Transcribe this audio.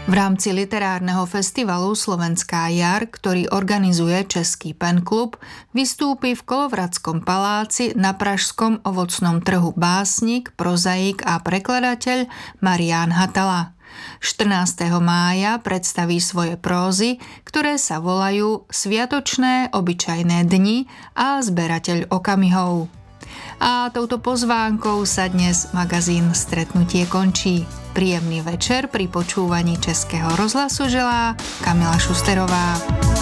V rámci literárneho festivalu Slovenská jar, ktorý organizuje Český penklub, vystúpi v Kolovradskom paláci na pražskom ovocnom trhu básnik, prozaik a prekladateľ Marián Hatala. 14. mája predstaví svoje prózy, ktoré sa volajú Sviatočné obyčajné dni a Zberateľ okamihov. A touto pozvánkou sa dnes magazín Stretnutie končí. Príjemný večer pri počúvaní Českého rozhlasu želá Kamila Šusterová.